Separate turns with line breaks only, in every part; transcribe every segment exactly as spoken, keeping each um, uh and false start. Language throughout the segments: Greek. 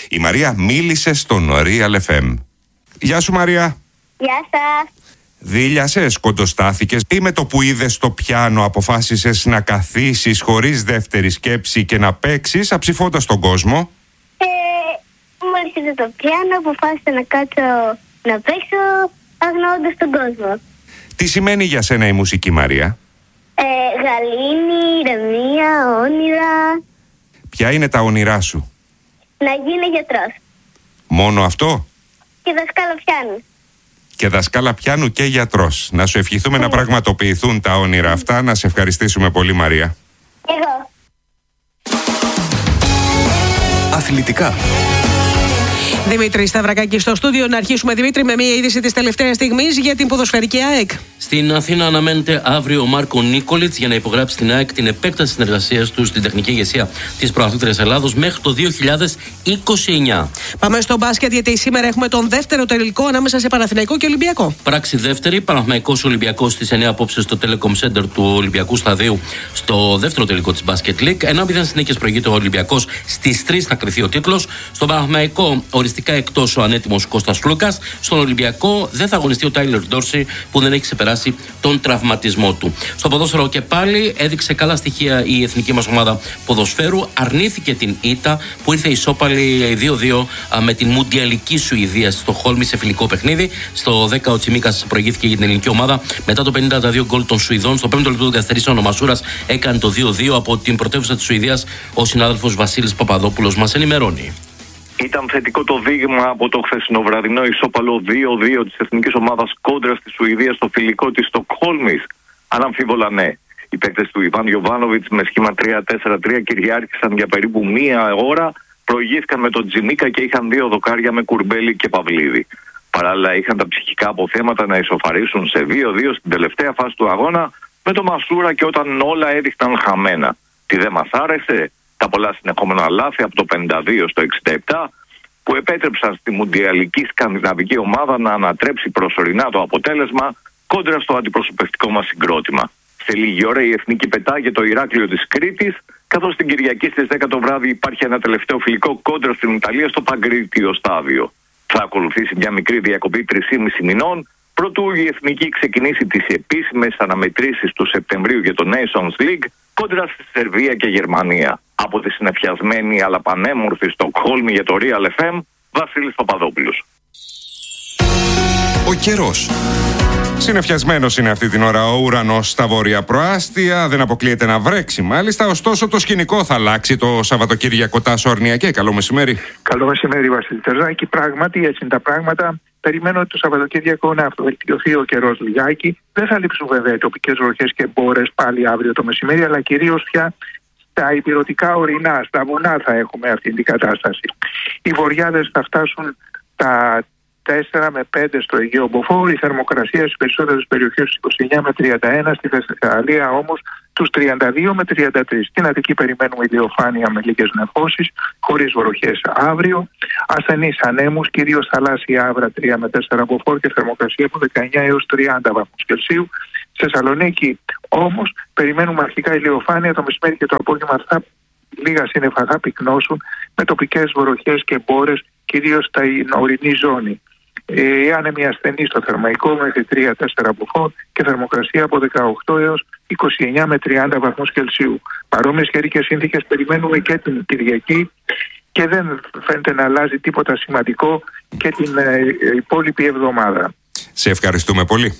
Η Μαρία μίλησε στον Real εφ εμ. Γεια σου Μαρία.
Γεια σας.
Δίλιασες, κοντοστάθηκες ή με το που είδες το πιάνο αποφάσισες να καθίσεις χωρίς δεύτερη σκέψη και να παίξεις αψηφώντας τον κόσμο?
Ε, μόλις είδα το πιάνο αποφάσισα να κάτσω να παίξω αγνοώντας τον κόσμο.
Τι σημαίνει για σένα η μουσική, Μαρία?
Ε, γαλήνη, ηρεμία, όνειρα.
Ποια είναι τα όνειρά σου?
Να γίνω γιατρός.
Μόνο αυτό?
Και δασκάλα πιάνου.
Και δασκάλα πιάνου και γιατρός. Να σου ευχηθούμε mm. να πραγματοποιηθούν τα όνειρα αυτά. Να σε ευχαριστήσουμε πολύ, Μαρία.
Εγώ.
Αθλητικά.
Δημήτρη Σταυρακάκη στο στούντιο. Να αρχίσουμε, Δημήτρη, με μια είδηση της τελευταίας στιγμής για την ποδοσφαιρική ΑΕΚ.
Στην Αθήνα αναμένεται αύριο ο Μάρκο Νίκολιτς για να υπογράψει στην ΑΕΚ την επέκταση συνεργασίας του στην τεχνική ηγεσία της πρωταθλήτριας Ελλάδος μέχρι το δύο χιλιάδες είκοσι εννιά.
Πάμε στο μπάσκετ, γιατί σήμερα έχουμε τον δεύτερο τελικό ανάμεσα σε Παναθηναϊκό και Ολυμπιακό.
Πράξη δεύτερη, Παναθηναϊκός Ολυμπιακός στις εννιά απόψε στο Telecom Center του Ολυμπιακού Σταδίου, στο δεύτερο τελικό της Basket League. ένα μηδέν συνέχειες προηγείται ο Ολυμπιακός, στις τρεις θα κρυθεί ο τίτλος. Στον Παναθηναϊκό οριστικά εκτός ο ανέτοιμος Κώστας Φλούκας. Στον Ολυμπιακό δεν θα αγωνιστεί ο Τάιλερ Ντόρση που δεν έχει ξεπεράσει τον τραυματισμό του. Στο ποδόσφαιρο και πάλι έδειξε καλά στοιχεία η εθνική μας ομάδα ποδοσφαίρου. Αρνήθηκε την ήττα που ήρθε ισόπαλη δύο δύο με την Μουντιαλική Σουηδία στο Χόλμη σε φιλικό παιχνίδι. Στο δέκα ο Τσιμίκας προηγήθηκε για την ελληνική ομάδα μετά το πενήντα δύο γκολ των Σουηδών. Στο πέμπτο λεπτό των καθυστερήσεων ο Μασούρας έκανε το δύο δύο. Από την πρωτεύουσα της Σουηδίας ο συνάδελφος Βασίλης Παπαδόπουλος μας ενημερώνει.
Ήταν θετικό το δείγμα από το χθεσινοβραδινό ισόπαλο δύο δύο της εθνικής ομάδας κόντρα στη Σουηδία στο φιλικό της Στοκχόλμης? Αναμφίβολα ναι. Οι παίκτες του Ιβάν Γιοβάνοβιτς με σχήμα τρία τέσσερα τρία κυριάρχησαν για περίπου μία ώρα, προηγήθηκαν με τον Τζιμίκα και είχαν δύο δοκάρια με Κουρμπέλη και Παυλίδη. Παράλληλα είχαν τα ψυχικά αποθέματα να ισοφαρίσουν σε δύο δύο στην τελευταία φάση του αγώνα με τον Μασούρα, και όταν όλα έδειχναν χαμένα. Τι δεν μας άρεσε? Τα πολλά συνεχόμενα λάθη από το πενήντα δύο στο εξήντα επτά που επέτρεψαν στη μουντιαλική σκανδιναβική ομάδα να ανατρέψει προσωρινά το αποτέλεσμα κόντρα στο αντιπροσωπευτικό μας συγκρότημα. Σε λίγη ώρα η εθνική πετάγεται το Ηράκλειο της Κρήτης, καθώς την Κυριακή στις δέκα το βράδυ υπάρχει ένα τελευταίο φιλικό κόντρα στην Ιταλία στο Παγκρίτιο Στάδιο. Θα ακολουθήσει μια μικρή διακοπή τρισήμισι μηνών προτού η εθνική ξεκινήσει τις επίσημες αναμετρήσεις του Σεπτεμβρίου για το Nations League κόντρα στη Σερβία και Γερμανία. Από τη συνεφιασμένη αλλά πανέμορφη Στοκχόλμη για το Real εφ εμ, Βασίλης Παπαδόπουλος.
Ο καιρός.
Συνεφιασμένος είναι αυτή την ώρα ο ουρανός στα βόρεια προάστια. Δεν αποκλείεται να βρέξει μάλιστα. Ωστόσο το σκηνικό θα αλλάξει το Σαββατοκύριακο. Τάσο Αρνιακέ, καλό μεσημέρι.
Καλό μεσημέρι, Βασίλη Τερζάκη. Πράγματι, έτσι είναι τα πράγματα. Περιμένω ότι το Σαββατοκύριακο να αυτοβελτιωθεί ο καιρός λιγάκι. Δεν θα λείψουν βέβαια οι τοπικές βροχές και μπόρες πάλι αύριο το μεσημέρι, αλλά κυρίως πια στα ηπειρωτικά ορεινά, στα βουνά θα έχουμε αυτή την κατάσταση. Οι βοριάδες θα φτάσουν τα τέσσερα με πέντε στο Αιγαίο Μποφόρ, η θερμοκρασία στις περισσότερες περιοχές στους είκοσι εννιά με τριάντα ένα, στη Θεσσαλία όμως τους τριάντα δύο με τριάντα τρία. Στην Αττική περιμένουμε ηλιοφάνεια με λίγες νεφώσεις, χωρίς βροχές αύριο. Ασθενείς ανέμους, κυρίως θαλάσσια άβρα τρία με τέσσερα μποφόρ και θερμοκρασία από δεκαεννιά έως τριάντα βαθμούς Κελσίου. Στη Θεσσαλονίκη όμως περιμένουμε αρχικά ηλιοφάνεια, το μεσημέρι και το απόγευμα θα λίγα σύννεφα θα πυκνώσουν με τοπικές βροχές και μπόρες, κυρίως στην ορεινή ζώνη. Οι άνεμοι ασθενείς στο Θερμαϊκό μέχρι τρία τέσσερα μποφόρ και θερμοκρασία από δεκαοκτώ έως είκοσι εννιά με τριάντα βαθμούς Κελσίου. Παρόμοιες καιρικές συνθήκες περιμένουμε και την Κυριακή και δεν φαίνεται να αλλάζει τίποτα σημαντικό και την ε, υπόλοιπη εβδομάδα.
Σε ευχαριστούμε πολύ.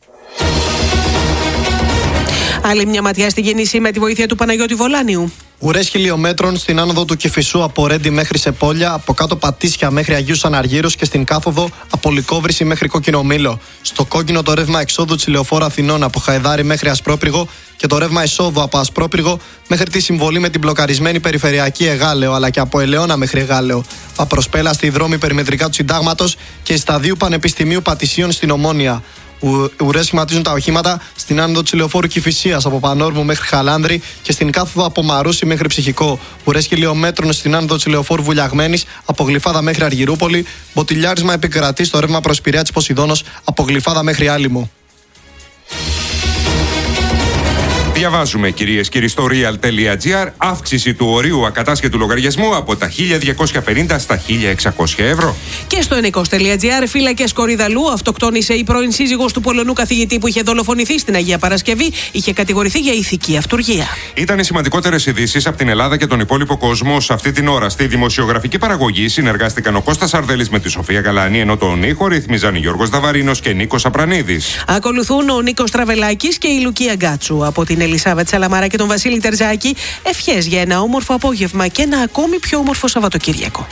Άλλη μια ματιά στη κίνηση με τη βοήθεια του Παναγιώτη Βολάνιου.
Ουρές χιλιόμετρων στην άνοδο του Κηφισού από Ρέντι μέχρι Σεπόλια, από κάτω Πατήσια μέχρι Αγίους Αναργύρους και στην κάθοδο από Λυκόβρηση μέχρι Κοκκινομήλο. Στο κόκκινο το ρεύμα εξόδου της Λεωφόρου Αθηνών από Χαϊδάρη μέχρι Ασπρόπυργο και το ρεύμα εισόδου από Ασπρόπυργο μέχρι τη συμβολή με την μπλοκαρισμένη περιφερειακή Εγάλεο, αλλά και από Ελαιώνα μέχρι Εγάλεο. Απροσπέλα στη δρόμη περιμετρικά του Συντάγματος και σταδίου Πανεπιστημίου Πατησίων στην Ομόνια. Ουρές σχηματίζουν τα οχήματα στην άνοδο της Λεωφόρου Κηφισίας από Πανόρμου μέχρι Χαλάνδρη και στην κάθοδο από Μαρούσι μέχρι Ψυχικό. Ουρές χιλιόμετρων στην άνοδο της Λεωφόρου Βουλιαγμένης από Γλυφάδα μέχρι Αργυρούπολη. Μποτιλιάρισμα επικρατεί στο ρεύμα προς Πειραιά της Ποσειδώνος από Γλυφάδα μέχρι Άλυμο.
Διαβάζουμε, κυρίες και κύριοι, στο real.gr, αύξηση του ορίου ακατάσχετου λογαριασμού από τα χίλια διακόσια πενήντα στα χίλια εξακόσια ευρώ.
Και στο ενικός.gr, φύλακες Κορυδαλού, αυτοκτόνησε η πρώην σύζυγος του Πολωνού καθηγητή που είχε δολοφονηθεί στην Αγία Παρασκευή, είχε κατηγορηθεί για ηθική αυτουργία.
Ήταν οι σημαντικότερες ειδήσεις από την Ελλάδα και τον υπόλοιπο κόσμο σε αυτή την ώρα. Στη δημοσιογραφική παραγωγή συνεργάστηκαν ο Κώστας Αρδέλης με τη Σοφία Γαλάνη, ενώ τον ήχο ρυθμίζαν Γιώργος Δαβαρίνος και Νίκος Απρανίδης.
Ακολουθούν ο Νίκος Τραβελάκης και η Λουκία Γκάτσου. Από την Ελισάβετ Σαλαμάρα και τον Βασίλη Τερζάκη, ευχές για ένα όμορφο απόγευμα και ένα ακόμη πιο όμορφο Σαββατοκύριακο.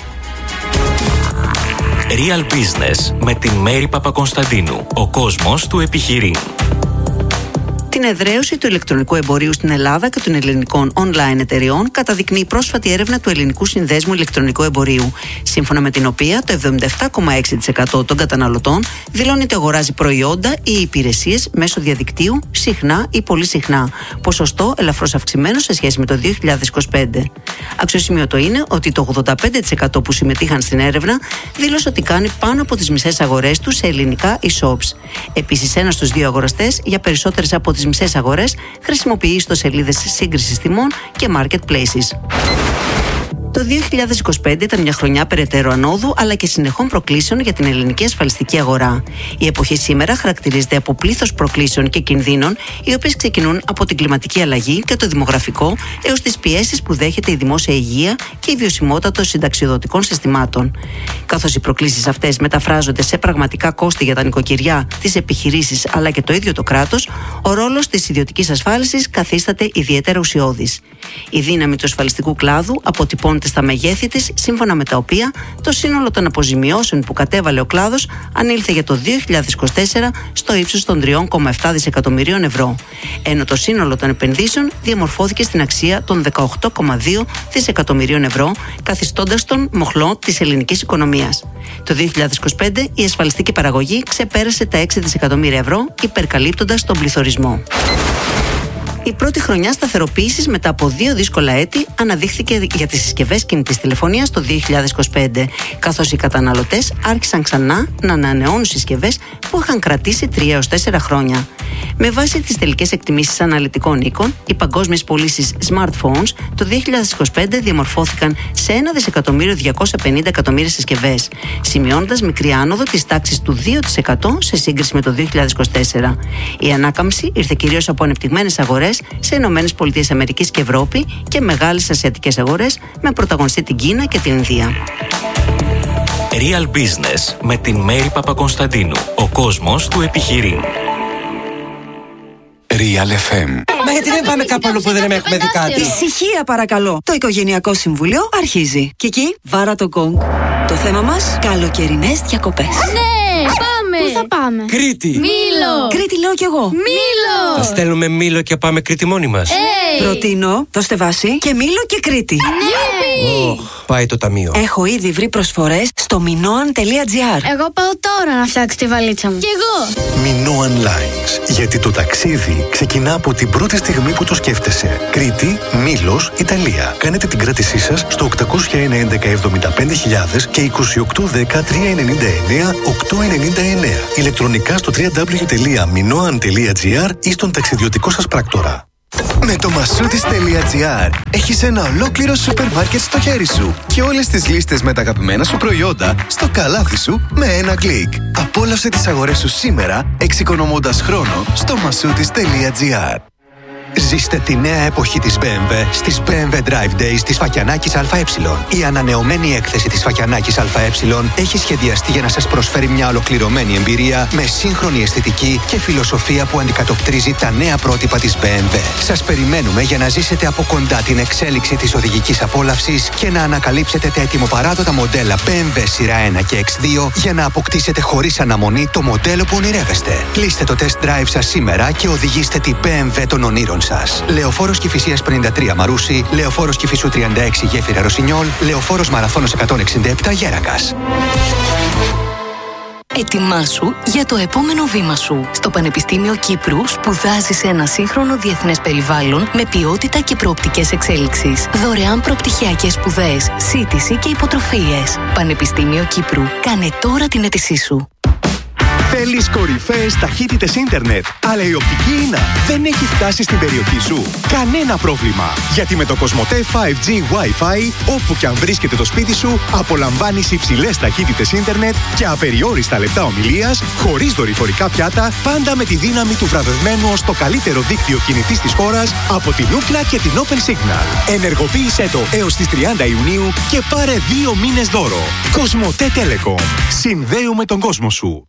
Real Business με την Μέρη Παπακονσταντίνου. Ο κόσμος του επιχειρεί.
Την εδραίωση του ηλεκτρονικού εμπορίου στην Ελλάδα και των ελληνικών online εταιριών καταδεικνύει η πρόσφατη έρευνα του Ελληνικού Συνδέσμου Ηλεκτρονικού Εμπορίου, σύμφωνα με την οποία το εβδομήντα επτά κόμμα έξι τοις εκατό των καταναλωτών δηλώνει ότι αγοράζει προϊόντα ή υπηρεσίες μέσω διαδικτύου συχνά ή πολύ συχνά, ποσοστό ελαφρώς αυξημένο σε σχέση με το δύο χιλιάδες είκοσι πέντε. Αξιοσημείωτο είναι ότι το ογδόντα πέντε τοις εκατό που συμμετείχαν στην έρευνα δήλωσε ότι κάνει πάνω από τις μισές αγορές του σε ελληνικά e-shops. Επίσης, ένας στους δύο αγοραστές για περισσότερες από τις μισές αγορές χρησιμοποιεί ιστοσελίδες σύγκρισης τιμών και marketplaces. Το δύο χιλιάδες είκοσι πέντε ήταν μια χρονιά περαιτέρω ανόδου αλλά και συνεχών προκλήσεων για την ελληνική ασφαλιστική αγορά. Η εποχή σήμερα χαρακτηρίζεται από πλήθος προκλήσεων και κινδύνων, οι οποίες ξεκινούν από την κλιματική αλλαγή και το δημογραφικό έως τις πιέσεις που δέχεται η δημόσια υγεία και η βιωσιμότητα των συνταξιοδοτικών συστημάτων. Καθώς οι προκλήσεις αυτές μεταφράζονται σε πραγματικά κόστη για τα νοικοκυριά, τις επιχειρήσεις αλλά και το ίδιο το κράτος, ο ρόλος της ιδιωτικής ασφάλισης καθίσταται ιδιαίτερα ουσιώδης. Η δύναμη του ασφαλιστικού κλάδου αποτυπώνεται στα μεγέθη της, σύμφωνα με τα οποία το σύνολο των αποζημιώσεων που κατέβαλε ο κλάδος ανήλθε για το δύο χιλιάδες είκοσι τέσσερα στο ύψος των τρία κόμμα επτά δισεκατομμυρίων ευρώ, ενώ το σύνολο των επενδύσεων διαμορφώθηκε στην αξία των δεκαοκτώ κόμμα δύο δισεκατομμυρίων ευρώ, καθιστώντας τον μοχλό της ελληνικής οικονομίας. Το δύο χιλιάδες είκοσι πέντε η ασφαλιστική παραγωγή ξεπέρασε τα έξι δισεκατομμύρια ευρώ, υπερκαλύπτοντας τον πληθωρισμό. Η πρώτη χρονιά σταθεροποίησης μετά από δύο δύσκολα έτη αναδείχθηκε για τις συσκευές κινητής τηλεφωνίας το δύο χιλιάδες είκοσι πέντε, καθώς οι καταναλωτές άρχισαν ξανά να ανανεώνουν συσκευές που είχαν κρατήσει τρία έως τέσσερα χρόνια. Με βάση τις τελικές εκτιμήσεις αναλυτικών οίκων, οι παγκόσμιες πωλήσεις smartphones το δύο χιλιάδες είκοσι πέντε διαμορφώθηκαν σε ένα δισεκατομμύριο διακόσια πενήντα εκατομμύρια συσκευές, σημειώνοντας μικρή άνοδο της τάξης του δύο τοις εκατό σε σύγκριση με το δύο χιλιάδες είκοσι τέσσερα. Η ανάκαμψη ήρθε κυρίως από ανεπτυγμένες αγορές σε Ηνωμένες Πολιτείες Αμερικής και Ευρώπη και μεγάλες ασιατικές αγορές με πρωταγωνιστή την Κίνα και την Ινδία.
Real Business με την Μέρη Παπακονσταντίνου. Ο κόσμος του επιχειρεί.
Real εφ εμ.
Μα γιατί δεν πάμε κάπου αλλού που δεν έχουμε δει κάτι?
Ησυχία παρακαλώ. Το Οικογενειακό Συμβούλιο αρχίζει. Και εκεί βάρα το γκονγκ. Το θέμα μας, καλοκαιρινές διακοπές.
Ναι, πάμε! Πού θα πάμε?
Κρήτη!
Μήλο!
Κρήτη λέω κι εγώ.
Μήλο!
Θα στέλνουμε Μήλο και πάμε Κρήτη μόνοι μας.
Hey.
Προτείνω το Στεβάσι και Μήλο και Κρήτη.
Ναι!
Oh, πάει το ταμείο.
Έχω ήδη βρει προσφορές στο minoan τελεία gr.
Εγώ πάω τώρα να φτιάξω τη βαλίτσα μου. Κι εγώ!
Minoan Lines. Γιατί το ταξίδι ξεκινά από την πρώτη στιγμή που το σκέφτεσαι. Κρήτη, Μήλος, Ιταλία. Κάνετε την κράτησή σας στο οκτακόσια ένα έντεκα εβδομήντα πέντε χιλιάδες και είκοσι οκτώ δέκα τριακόσια ενενήντα εννέα οκτακόσια ενενήντα εννέα. Ηλεκτρονικά στο double-u double-u double-u τελεία minoan τελεία gr ή στον ταξιδιωτικό σας πράκτορα.
Με το Massoudis.gr έχεις ένα ολόκληρο σούπερ μάρκετ στο χέρι σου και όλες τις λίστες με τα αγαπημένα σου προϊόντα στο καλάθι σου με ένα κλικ. Απόλαυσε τις αγορές σου σήμερα εξοικονομώντας χρόνο στο Massoudis.gr.
Ζήστε τη νέα εποχή της μπι εμ ντάμπλιου στις μπι εμ ντάμπλιου Drive Days της Φακιανάκης ΑΕ. Η ανανεωμένη έκθεση της Φακιανάκης ΑΕ έχει σχεδιαστεί για να σας προσφέρει μια ολοκληρωμένη εμπειρία με σύγχρονη αισθητική και φιλοσοφία που αντικατοπτρίζει τα νέα πρότυπα της μπι εμ ντάμπλιου. Σας περιμένουμε για να ζήσετε από κοντά την εξέλιξη της οδηγικής απόλαυσης και να ανακαλύψετε τα ετοιμοπαράδοτα μοντέλα μπι εμ ντάμπλιου σειρά ένα και εξ δύο για να αποκτήσετε χωρίς αναμονή το μοντέλο που ονειρεύεστε. Κλείστε το test drive σας σήμερα και οδηγήστε την μπι εμ ντάμπλιου των ονείρων σας. Λεωφόρος Κηφισίας πενήντα τρία Μαρούσι, Λεωφόρος Κηφισού τριάντα έξι Γέφυρα Ρωσινιόλ, Λεωφόρος Μαραθώνος εκατόν εξήντα επτά Γέρακας.
Ετοιμάσου για το επόμενο βήμα σου. Στο Πανεπιστήμιο Κύπρου σπουδάζεις σε ένα σύγχρονο διεθνές περιβάλλον με ποιότητα και προοπτικές εξέλιξης. Δωρεάν προπτυχιακές σπουδές, σύντηση και υποτροφίες. Πανεπιστήμιο Κύπρου. Κάνε τώρα την αίτησή σου.
Θέλεις κορυφαίες ταχύτητες ίντερνετ, αλλά η οπτική ίνα δεν έχει φτάσει στην περιοχή σου? Κανένα πρόβλημα, γιατί με το Κοσμοτέ φάιβ τζι Wi-Fi, όπου και αν βρίσκεται το σπίτι σου, απολαμβάνεις υψηλές ταχύτητες ίντερνετ και απεριόριστα λεπτά ομιλίας, χωρίς δορυφορικά πιάτα, πάντα με τη δύναμη του βραβευμένου ως το καλύτερο δίκτυο κινητής της χώρας από την Ookla και την Open Signal. Ενεργοποίησέ το έως τις τριάντα Ιουνίου και πάρε δύο μήνες δώρο. Κοσμοτέ Telecom. Συνδέουμε τον κόσμο σου.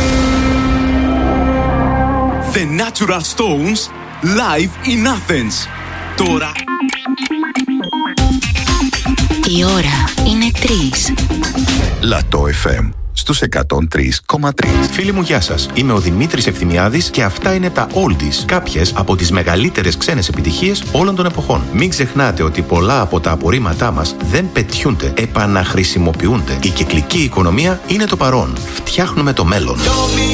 The Natural Stones live in Athens. Τώρα
η ώρα είναι τρεις.
Λατό εφ εμ στους εκατόν τρία κόμμα τρία.
Φίλοι μου, γεια σας. Είμαι ο Δημήτρης Ευθυμιάδης και αυτά είναι τα Oldies, κάποιες από τις μεγαλύτερες ξένες επιτυχίες όλων των εποχών. Μην ξεχνάτε ότι πολλά από τα απορρίμματά μας δεν πετιούνται, επαναχρησιμοποιούνται. Η κυκλική οικονομία είναι το παρόν. Φτιάχνουμε το μέλλον.